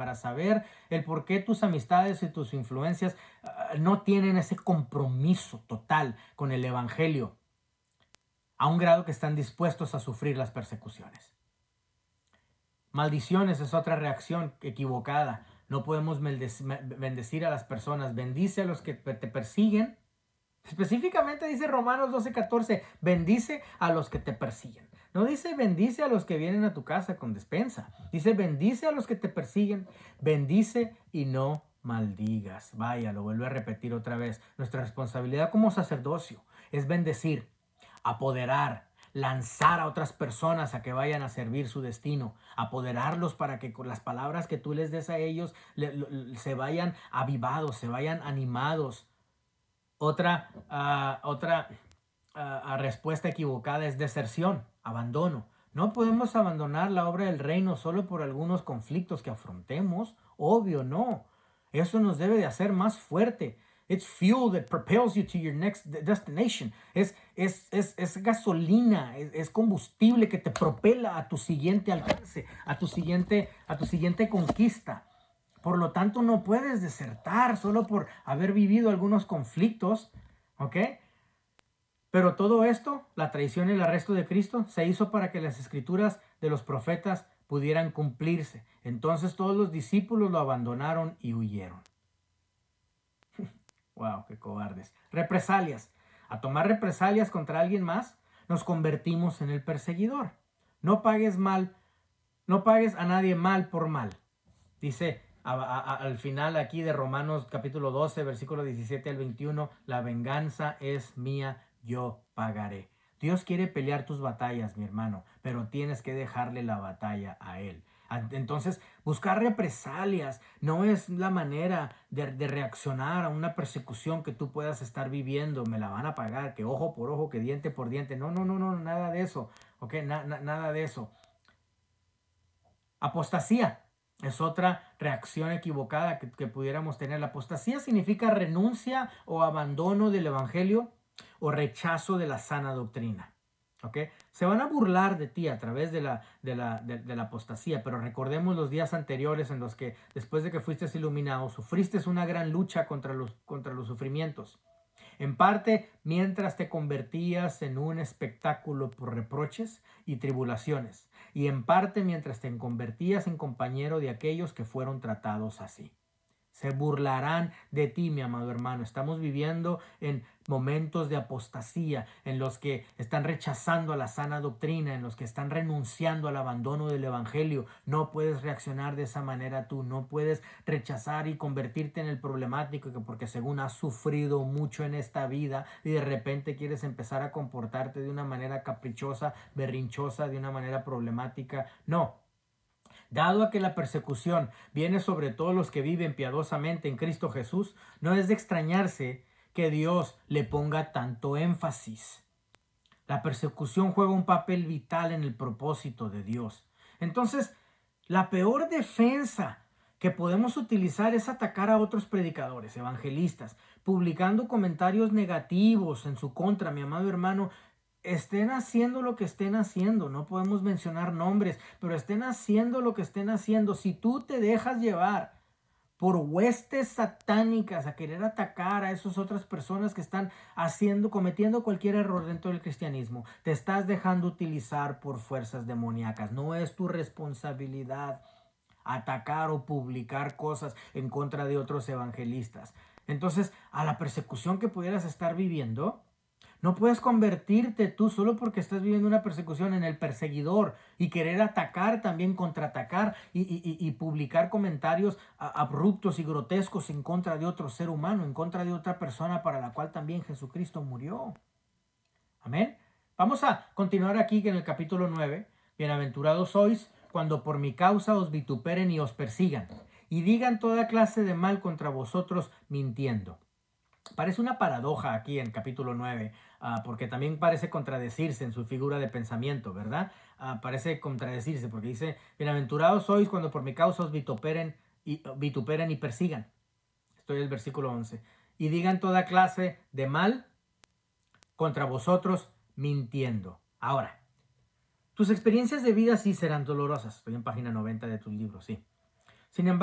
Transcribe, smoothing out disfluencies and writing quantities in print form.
para saber el por qué tus amistades y tus influencias no tienen ese compromiso total con el evangelio, a un grado que están dispuestos a sufrir las persecuciones. Maldiciones es otra reacción equivocada. No podemos bendecir a las personas. Bendice a los que te persiguen. Específicamente dice Romanos 12:14, bendice a los que te persiguen. No dice bendice a los que vienen a tu casa con despensa. Dice bendice a los que te persiguen. Bendice y no maldigas. Vaya, lo vuelvo a repetir otra vez. Nuestra responsabilidad como sacerdocio es bendecir, apoderar, lanzar a otras personas a que vayan a servir su destino, apoderarlos para que con las palabras que tú les des a ellos se vayan avivados, se vayan animados. Otra respuesta equivocada es deserción, abandono. No podemos abandonar la obra del reino solo por algunos conflictos que afrontemos. Obvio, no. Eso nos debe de hacer más fuerte. It's fuel that propels you to your next destination. Es gasolina, es combustible que te propela a tu siguiente alcance, a tu siguiente conquista. Por lo tanto, no puedes desertar solo por haber vivido algunos conflictos, ¿ok? Pero todo esto, la traición y el arresto de Cristo, se hizo para que las escrituras de los profetas pudieran cumplirse. Entonces todos los discípulos lo abandonaron y huyeron. ¡Wow! ¡Qué cobardes! Represalias. A tomar represalias contra alguien más, nos convertimos en el perseguidor. No pagues a nadie mal por mal. Dice al final aquí de Romanos capítulo 12, versículo 17 al 21, la venganza es mía, yo pagaré. Dios quiere pelear tus batallas, mi hermano, pero tienes que dejarle la batalla a Él. Entonces, buscar represalias no es la manera de reaccionar a una persecución que tú puedas estar viviendo. Me la van a pagar, que ojo por ojo, que diente por diente. No, nada de eso. ¿Ok? Nada de eso. Apostasía es otra reacción equivocada que pudiéramos tener. La apostasía significa renuncia o abandono del evangelio o rechazo de la sana doctrina. ¿Okay? Se van a burlar de ti a través de la apostasía, pero recordemos los días anteriores en los que después de que fuiste iluminado, sufriste una gran lucha contra los sufrimientos. En parte, mientras te convertías en un espectáculo por reproches y tribulaciones, y en parte mientras te convertías en compañero de aquellos que fueron tratados así. Se burlarán de ti, mi amado hermano. Estamos viviendo en momentos de apostasía, en los que están rechazando a la sana doctrina, en los que están renunciando al abandono del evangelio. No puedes reaccionar de esa manera tú. No puedes rechazar y convertirte en el problemático porque según has sufrido mucho en esta vida y de repente quieres empezar a comportarte de una manera caprichosa, berrinchosa, de una manera problemática. No. Dado a que la persecución viene sobre todos los que viven piadosamente en Cristo Jesús, no es de extrañarse que Dios le ponga tanto énfasis. La persecución juega un papel vital en el propósito de Dios. Entonces, la peor defensa que podemos utilizar es atacar a otros predicadores, evangelistas, publicando comentarios negativos en su contra, mi amado hermano. Estén haciendo lo que estén haciendo, no podemos mencionar nombres, pero estén haciendo lo que estén haciendo. Si tú te dejas llevar por huestes satánicas a querer atacar a esas otras personas que están cometiendo cualquier error dentro del cristianismo, te estás dejando utilizar por fuerzas demoníacas. No es tu responsabilidad atacar o publicar cosas en contra de otros evangelistas. Entonces, a la persecución que pudieras estar viviendo, no puedes convertirte tú solo porque estás viviendo una persecución en el perseguidor y querer atacar, también contraatacar y publicar comentarios abruptos y grotescos en contra de otro ser humano, en contra de otra persona para la cual también Jesucristo murió. Amén. Vamos a continuar aquí en el capítulo 9. Bienaventurados sois cuando por mi causa os vituperen y os persigan y digan toda clase de mal contra vosotros mintiendo. Parece una paradoja aquí en capítulo 9, porque también parece contradecirse en su figura de pensamiento, ¿verdad? Parece contradecirse porque dice, bienaventurados sois cuando por mi causa os vituperen y persigan. Estoy en el versículo 11. Y digan toda clase de mal contra vosotros mintiendo. Ahora, tus experiencias de vida sí serán dolorosas. Estoy en página 90 de tu libro, sí. Sin embargo,